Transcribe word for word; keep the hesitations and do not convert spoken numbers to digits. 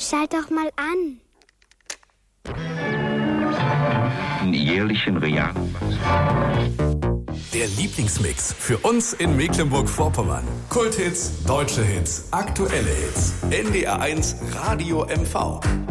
schalt doch mal an. Jährlichen realen Der Lieblingsmix für uns in Mecklenburg-Vorpommern. Kulthits, deutsche Hits, aktuelle Hits. N D R eins Radio M V.